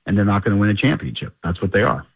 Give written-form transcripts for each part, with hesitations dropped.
and they're not going to win a championship. That's what they are.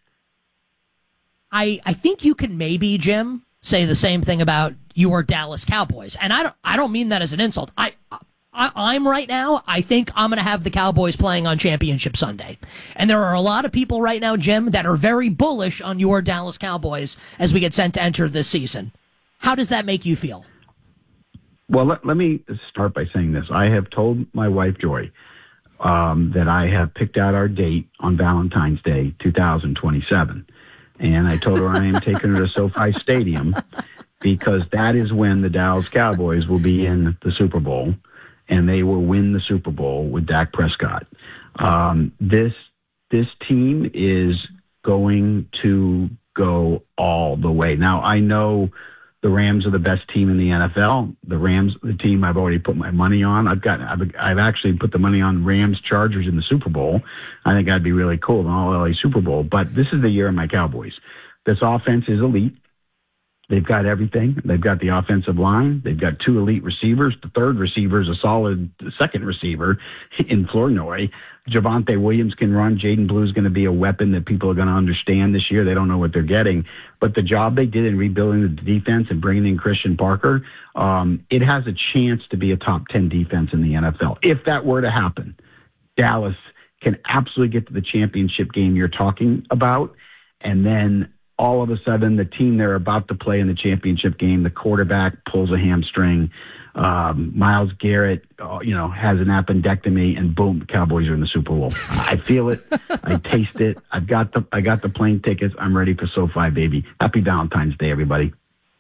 I think you could maybe, Jim, say the same thing about your Dallas Cowboys. And I don't mean that as an insult. I'm right now, I think I'm going to have the Cowboys playing on Championship Sunday. And there are a lot of people right now, Jim, that are very bullish on your Dallas Cowboys as we get sent to enter this season. How does that make you feel? Well, let me start by saying this. I have told my wife, Joy, that I have picked out our date on Valentine's Day, 2027. And I told her I am taking her to SoFi Stadium because that is when the Dallas Cowboys will be in the Super Bowl, and they will win the Super Bowl with Dak Prescott. This team is going to go all the way. Now, I know the Rams are the best team in the NFL. The Rams, the team I've already put my money on. I've actually put the money on Rams Chargers in the Super Bowl. I think that'd be really cool, an all-LA Super Bowl. But this is the year of my Cowboys. This offense is elite. They've got everything. They've got the offensive line. They've got 2 elite receivers. The third receiver is a solid second receiver in Flournoy. Javonte Williams can run. Jaden Blue is going to be a weapon that people are going to understand this year. They don't know what they're getting. But the job they did in rebuilding the defense and bringing in Christian Parker, it has a chance to be a top 10 defense in the NFL. If that were to happen, Dallas can absolutely get to the championship game you're talking about. And then all of a sudden, the team they're about to play in the championship game, the quarterback pulls a hamstring. Myles Garrett, has an appendectomy, and boom, the Cowboys are in the Super Bowl. I feel it. I taste it. I got the plane tickets. I'm ready for SoFi, baby. Happy Valentine's Day, everybody.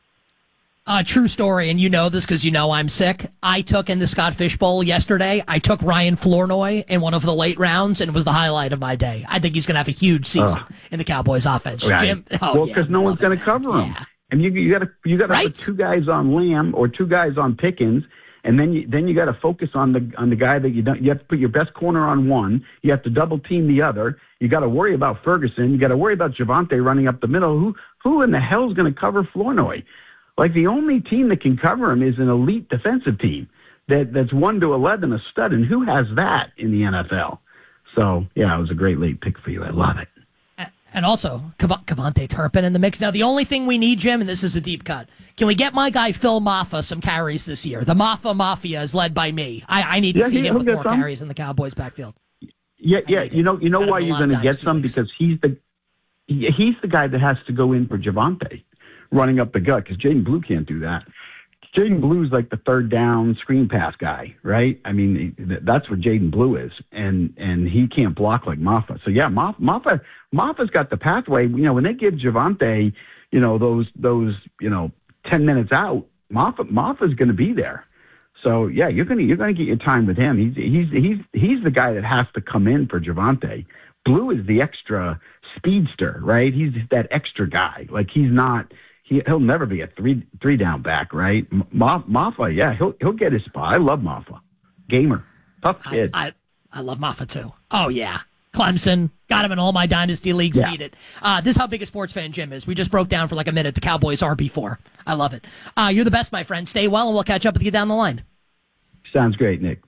True story, and you know this because you know I'm sick. I took in the Scott Fish Bowl yesterday. I took Ryan Flournoy in one of the late rounds, and it was the highlight of my day. I think he's going to have a huge season in the Cowboys offense. Right. Jim, because no one's going to cover him. Yeah. And you got to right? put 2 guys on Lamb or 2 guys on Pickens, and then you got to focus on the guy that you don't. You have to put your best corner on one. You have to double team the other. You got to worry about Ferguson. You got to worry about Javonte running up the middle. Who in the hell is going to cover Flournoy? Like, the only team that can cover him is an elite defensive team that's 1 to 11 a stud, and who has that in the NFL? So yeah, it was a great late pick for you. I love it. And also, Kevontae Turpin in the mix. Now, the only thing we need, Jim, and this is a deep cut, can we get my guy Phil Maffa some carries this year? The Maffa Mafia is led by me. I need to see him with more carries in the Cowboys' backfield. Yeah. You know why you're going to get some? Because he's the guy that has to go in for Javonte running up the gut, because Jaden Blue can't do that. Jaden Blue's like the third down screen pass guy, right? I mean, that's what Jaden Blue is, and he can't block like Maffa. So yeah, Maffa's got the pathway. When they give Javonte, those 10 minutes out, Maffa's going to be there. So yeah, you're going to get your time with him. He's the guy that has to come in for Javonte. Blue is the extra speedster, right? He's that extra guy. Like, he's not. He'll never be a three down back, right? Maffa, yeah, he'll get his spot. I love Maffa. Gamer. Tough kid. I love Maffa too. Oh, yeah. Clemson. Got him in all my dynasty leagues. Yeah. Need it. This is how big a sports fan Jim is. We just broke down for like a minute the Cowboys RB4. I love it. You're the best, my friend. Stay well, and we'll catch up with you down the line. Sounds great, Nick.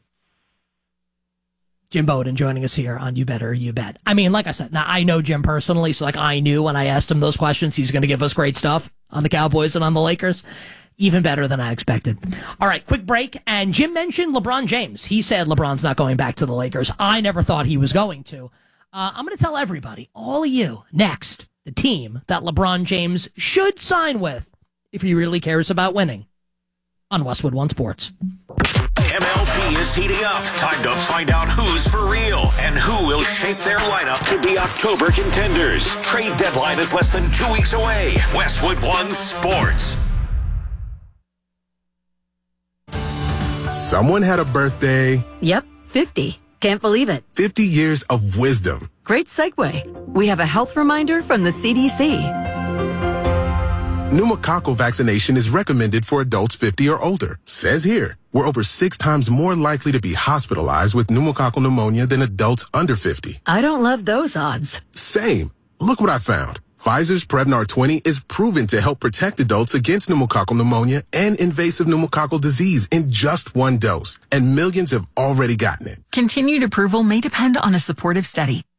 Jim Bowden joining us here on You Better You Bet. I mean, like I said, now I know Jim personally, so I knew when I asked him those questions, he's going to give us great stuff on the Cowboys and on the Lakers. Even better than I expected. All right, quick break. And Jim mentioned LeBron James. He said LeBron's not going back to the Lakers. I never thought he was going to. I'm going to tell everybody, all of you, next, the team that LeBron James should sign with if he really cares about winning on Westwood One Sports. MLB is heating up. Time to find out who's for real and who will shape their lineup to be October contenders. Trade deadline is less than 2 weeks away. Westwood One Sports. Someone had a birthday. Yep, 50. Can't believe it. 50 years of wisdom. Great segue. We have a health reminder from the CDC. Pneumococcal vaccination is recommended for adults 50 or older. Says here, we're over 6 times more likely to be hospitalized with pneumococcal pneumonia than adults under 50. I don't love those odds. Same. Look what I found. Pfizer's Prevnar 20 is proven to help protect adults against pneumococcal pneumonia and invasive pneumococcal disease in just 1 dose. And millions have already gotten it. Continued approval may depend on a supportive study.